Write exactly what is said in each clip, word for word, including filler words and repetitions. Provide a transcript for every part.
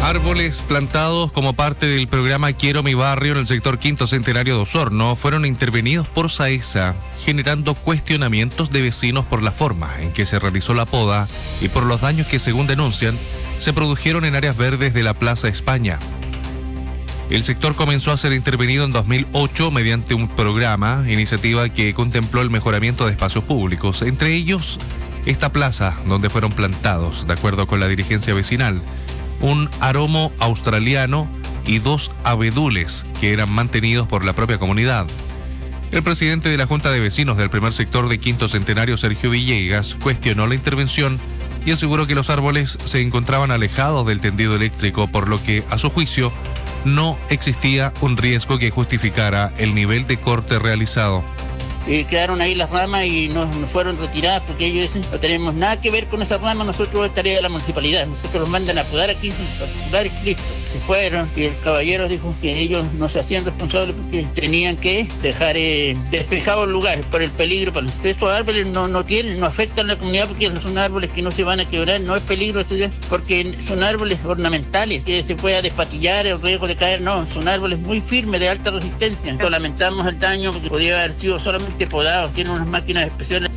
Árboles plantados como parte del programa Quiero mi barrio en el sector Quinto Centenario de Osorno fueron intervenidos por SAESA, generando cuestionamientos de vecinos por la forma en que se realizó la poda y por los daños que, según denuncian, se produjeron en áreas verdes de la Plaza España. El sector comenzó a ser intervenido en dos mil ocho mediante un programa, iniciativa que contempló el mejoramiento de espacios públicos, entre ellos esta plaza donde fueron plantados, de acuerdo con la dirigencia vecinal, un aromo australiano y dos abedules que eran mantenidos por la propia comunidad. El presidente de la Junta de Vecinos del primer sector de Quinto Centenario, Sergio Villegas, cuestionó la intervención y aseguró que los árboles se encontraban alejados del tendido eléctrico, por lo que, a su juicio, no existía un riesgo que justificara el nivel de corte realizado. Eh, quedaron ahí las ramas y nos, nos fueron retiradas porque ellos dicen no tenemos nada que ver con esas ramas, nosotros es tarea de la municipalidad, nosotros los mandan a podar aquí sin particular y listo. Se fueron y el caballero dijo que ellos no se hacían responsables porque tenían que dejar eh, despejados el lugar por el peligro. Para estos árboles no, no tienen, no afectan a la comunidad porque son árboles que no se van a quebrar, no es peligro porque son árboles ornamentales que se pueda despatillar, el riesgo de caer, no, son árboles muy firmes de alta resistencia. Lamentamos el daño porque podría haber sido solamente podados, tienen unas máquinas especiales.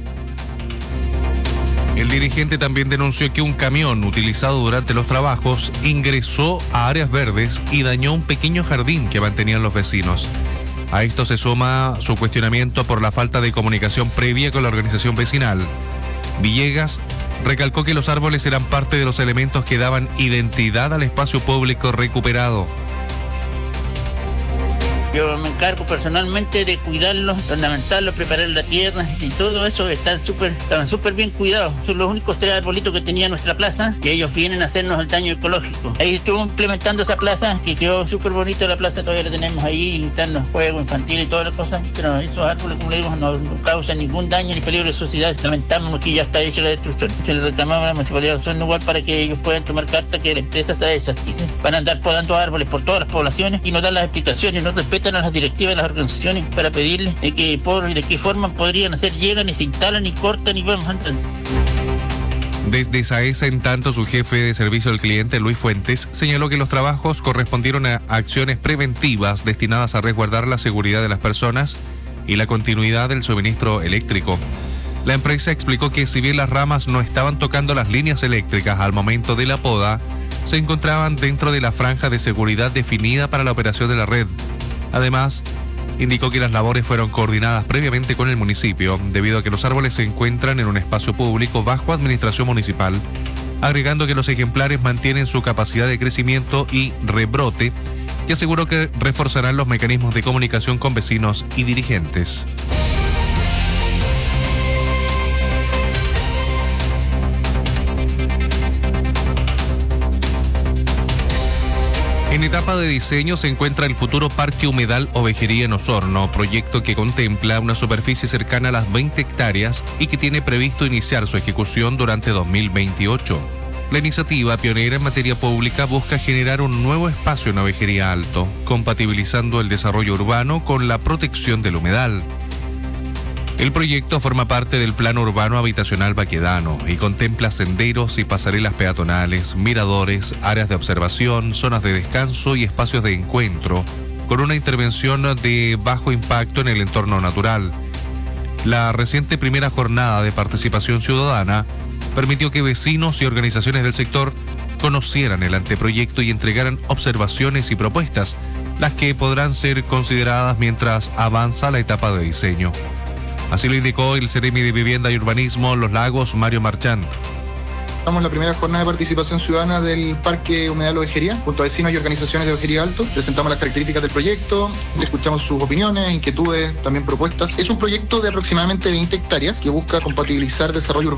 El dirigente también denunció que un camión utilizado durante los trabajos ingresó a áreas verdes y dañó un pequeño jardín que mantenían los vecinos. A esto se suma su cuestionamiento por la falta de comunicación previa con la organización vecinal. Villegas recalcó que los árboles eran parte de los elementos que daban identidad al espacio público recuperado. Yo me encargo personalmente de cuidarlos, ornamentarlos, preparar la tierra y todo eso están súper, estaban súper bien cuidados. Son los únicos tres arbolitos que tenía nuestra plaza y ellos vienen a hacernos el daño ecológico. Ahí estuvo implementando esa plaza que quedó súper bonita la plaza, todavía la tenemos ahí, limitando juegos infantiles y todas las cosas, pero esos árboles, como le digo, no, no causan ningún daño ni peligro de sociedad. Lamentamos que ya está hecha la destrucción. Se le reclamaba a la municipalidad de Osorno igual para que ellos puedan tomar carta que la empresa está desastre. Van a andar podando árboles por todas las poblaciones y no dan las explicaciones, no respetan a las directivas de las organizaciones para pedirles de que por de qué forma podrían hacer, llegan y se instalan y cortan y vamos andando. Desde SAESA, en tanto, su jefe de servicio al cliente, Luis Fuentes, señaló que los trabajos correspondieron a acciones preventivas destinadas a resguardar la seguridad de las personas y la continuidad del suministro eléctrico. La empresa explicó que si bien las ramas no estaban tocando las líneas eléctricas al momento de la poda, se encontraban dentro de la franja de seguridad definida para la operación de la red. Además, indicó que las labores fueron coordinadas previamente con el municipio, debido a que los árboles se encuentran en un espacio público bajo administración municipal, agregando que los ejemplares mantienen su capacidad de crecimiento y rebrote, y aseguró que reforzarán los mecanismos de comunicación con vecinos y dirigentes. En etapa de diseño se encuentra el futuro Parque Humedal Ovejería en Osorno, proyecto que contempla una superficie cercana a las veinte hectáreas y que tiene previsto iniciar su ejecución durante dos mil veintiocho. La iniciativa, pionera en materia pública, busca generar un nuevo espacio en Ovejería Alto, compatibilizando el desarrollo urbano con la protección del humedal. El proyecto forma parte del Plan Urbano Habitacional Baquedano y contempla senderos y pasarelas peatonales, miradores, áreas de observación, zonas de descanso y espacios de encuentro, con una intervención de bajo impacto en el entorno natural. La reciente primera jornada de participación ciudadana permitió que vecinos y organizaciones del sector conocieran el anteproyecto y entregaran observaciones y propuestas, las que podrán ser consideradas mientras avanza la etapa de diseño. Así lo indicó el Seremi de Vivienda y Urbanismo Los Lagos, Mario Marchand. Estamos en la primera jornada de participación ciudadana del Parque Humedal Ovejería, junto a vecinos y organizaciones de Ovejería Alto. Presentamos las características del proyecto, escuchamos sus opiniones, inquietudes, también propuestas. Es un proyecto de aproximadamente veinte hectáreas que busca compatibilizar desarrollo urbano